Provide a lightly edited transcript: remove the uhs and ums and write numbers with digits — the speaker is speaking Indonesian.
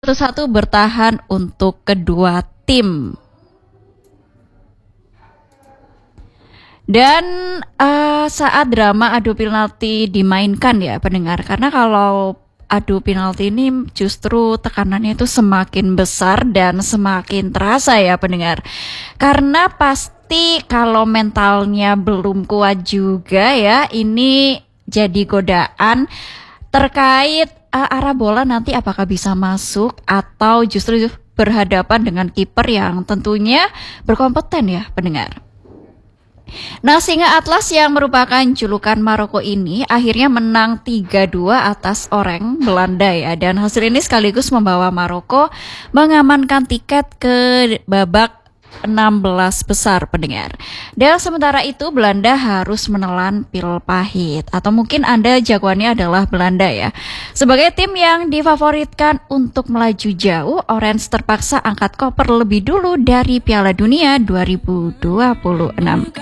1-1 bertahan untuk kedua tim. Dan saat drama adu penalti dimainkan ya pendengar, karena kalau adu penalti ini justru tekanannya itu semakin besar dan semakin terasa ya pendengar. Karena pasti kalau mentalnya belum kuat juga ya, ini jadi godaan terkait arah bola nanti apakah bisa masuk atau justru berhadapan dengan kiper yang tentunya berkompeten ya pendengar. Nah, Singa Atlas yang merupakan julukan Maroko ini akhirnya menang 3-2 atas Oranje Belanda ya. Dan hasil ini sekaligus membawa Maroko mengamankan tiket ke babak 16 besar pendengar. Dan sementara itu Belanda harus menelan pil pahit. Atau mungkin Anda jagoannya adalah Belanda ya. Sebagai tim yang difavoritkan untuk melaju jauh, Orange terpaksa angkat koper lebih dulu dari Piala Dunia 2026.